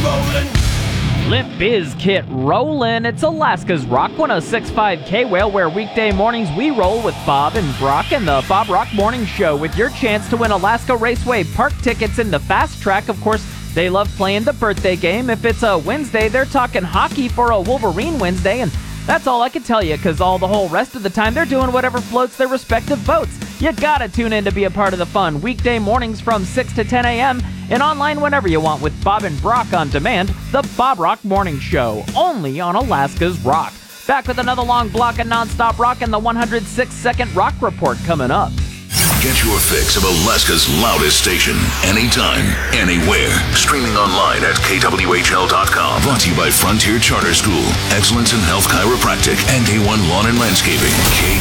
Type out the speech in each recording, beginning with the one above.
Limp Bizkit rollin'. It's Alaska's Rock 106.5 K-Whale, where weekday mornings we roll with Bob and Brock and the Bob Rock Morning Show with your chance to win Alaska Raceway Park tickets in the Fast Track. Of course, they love playing the birthday game. If it's a Wednesday, they're talking hockey for a Wolverine Wednesday, and that's all I can tell you, because all the whole rest of the time they're doing whatever floats their respective boats. You gotta tune in to be a part of the fun. Weekday mornings from 6 to 10 a.m. and online whenever you want with Bob and Brock on demand. The Bob Rock Morning Show, only on Alaska's Rock. Back with another long block of nonstop rock and the 106-second rock report coming up. Get your fix of Alaska's loudest station, anytime, anywhere. Streaming online at kwhl.com. Brought to you by Frontier Charter School, Excellence in Health Chiropractic, and A1 Lawn and Landscaping.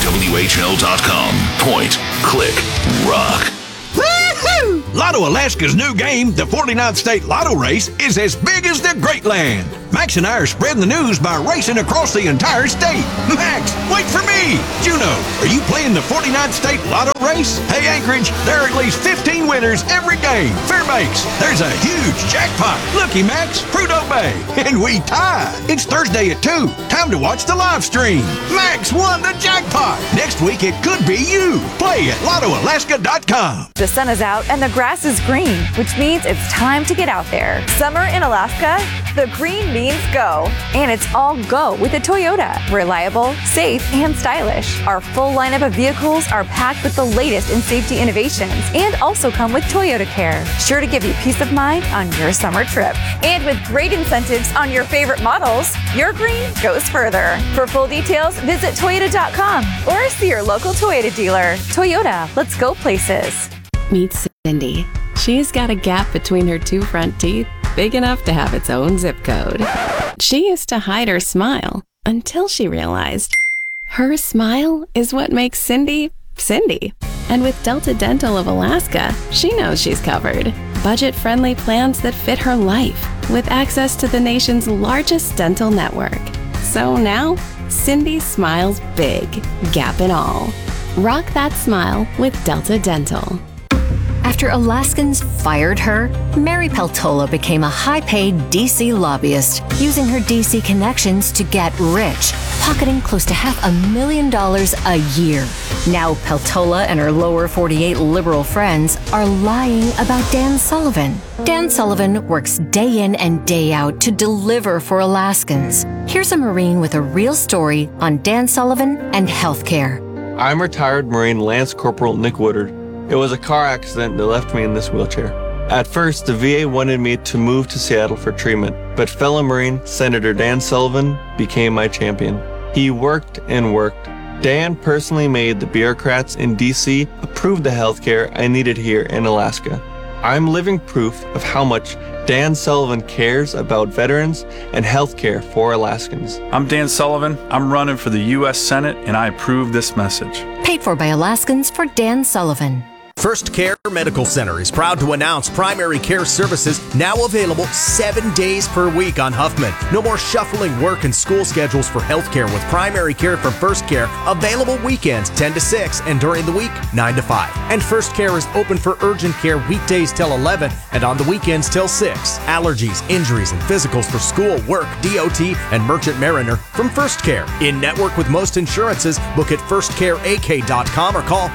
kwhl.com. Point, click, rock. Woo-hoo! Lotto Alaska's new game, the 49th State Lotto Race, is as big as the Great Land. Max and I are spreading the news by racing across the entire state. Max, wait for me! Juno, are you playing the 49th State Lotto Race? Hey, Anchorage, there are at least 15 winners every game. Fairbanks, there's a huge jackpot. Looky, Max, Prudhoe Bay, and we tied. It's Thursday at 2. Time to watch the live stream. Max won the jackpot. Next week, it could be you. Play at LottoAlaska.com. The sun is out and the grass is green, which means it's time to get out there. Summer in Alaska? The green means go. And it's all go with a Toyota. Reliable, safe, and stylish. Our full lineup of vehicles are packed with the latest in safety innovations and also come with Toyota Care, sure to give you peace of mind on your summer trip. And with great incentives on your favorite models, your green goes further. For full details, visit Toyota.com or see your local Toyota dealer. Toyota, let's go places. Meet Cindy. She's got a gap between her two front teeth big enough to have its own zip code. She used to hide her smile until she realized her smile is what makes Cindy, Cindy. And with Delta Dental of Alaska, she knows she's covered. Budget-friendly plans that fit her life with access to the nation's largest dental network. So now, Cindy smiles big, gap and all. Rock that smile with Delta Dental. After Alaskans fired her, Mary Peltola became a high-paid D.C. lobbyist, using her D.C. connections to get rich, pocketing close to $500,000 a year. Now Peltola and her lower 48 liberal friends are lying about Dan Sullivan. Dan Sullivan works day in and day out to deliver for Alaskans. Here's a Marine with a real story on Dan Sullivan and healthcare. I'm retired Marine Lance Corporal Nick Woodard. It was a car accident that left me in this wheelchair. At first, the VA wanted me to move to Seattle for treatment, but fellow Marine Senator Dan Sullivan became my champion. He worked and worked. Dan personally made the bureaucrats in DC approve the health care I needed here in Alaska. I'm living proof of how much Dan Sullivan cares about veterans and health care for Alaskans. I'm Dan Sullivan. I'm running for the U.S. Senate, and I approve this message. Paid for by Alaskans for Dan Sullivan. First Care Medical Center is proud to announce primary care services now available 7 days per week on Huffman. No more shuffling work and school schedules for healthcare with primary care from First Care available weekends 10 to 6 and during the week 9 to 5. And First Care is open for urgent care weekdays till 11 and on the weekends till 6. Allergies, injuries, and physicals for school, work, DOT, and Merchant Mariner from First Care. In network with most insurances, book at firstcareak.com or call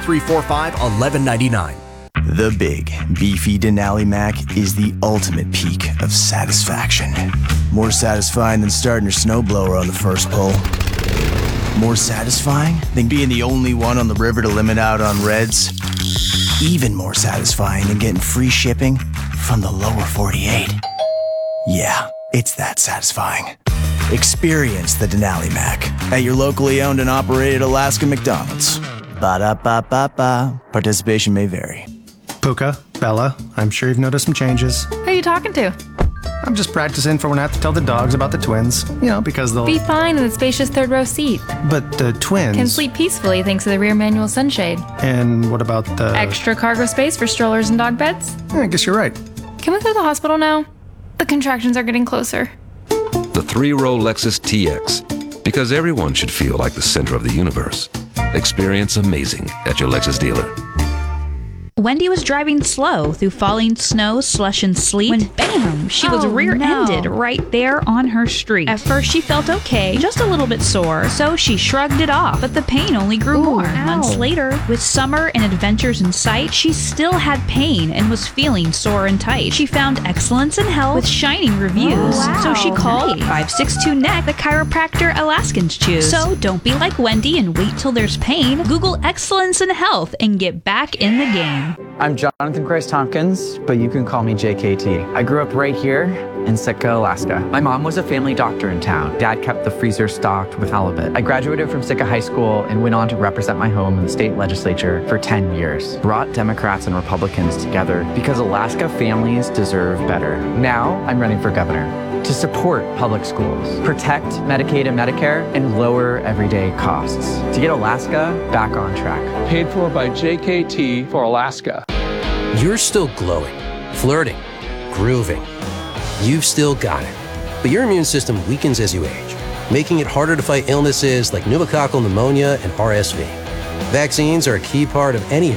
345-1199. The big, beefy Denali Mac is the ultimate peak of satisfaction. More satisfying than starting your snowblower on the first pull. More satisfying than being the only one on the river to limit out on reds. Even more satisfying than getting free shipping from the lower 48. Yeah, it's that satisfying. Experience the Denali Mac at your locally owned and operated Alaska McDonald's. Ba-da-ba-ba-ba. Participation may vary. Puka, Bella, I'm sure you've noticed some changes. Who are you talking to? I'm just practicing for when I have to tell the dogs about the twins. You know, because they'll... Be fine in the spacious third row seat. But the twins... Can sleep peacefully thanks to the rear manual sunshade. And what about the... Extra cargo space for strollers and dog beds? I guess you're right. Can we go to the hospital now? The contractions are getting closer. The three-row Lexus TX. Because everyone should feel like the center of the universe. Experience amazing at your Lexus dealer. Wendy was driving slow through falling snow, slush, and sleet when bam, she was rear-ended right there on her street. At first she felt okay, just a little bit sore, so she shrugged it off, but the pain only grew more. Months later, with summer and adventures in sight, she still had pain and was feeling sore and tight. She found excellence in health with shining reviews, so she called 562-NECK, the chiropractor Alaskans choose. So don't be like Wendy and wait till there's pain. Google excellence in health and get back in the game. I'm Jonathan Christ Tompkins, but you can call me JKT. I grew up right here in Sitka, Alaska. My mom was a family doctor in town. Dad kept the freezer stocked with halibut. I graduated from Sitka High School and went on to represent my home in the state legislature for 10 years. Brought Democrats and Republicans together because Alaska families deserve better. Now I'm running for governor to support public schools, protect Medicaid and Medicare, and lower everyday costs to get Alaska back on track. Paid for by JKT for Alaska. You're still glowing, flirting, grooving. You've still got it. But your immune system weakens as you age, making it harder to fight illnesses like pneumococcal pneumonia and RSV. Vaccines are a key part of any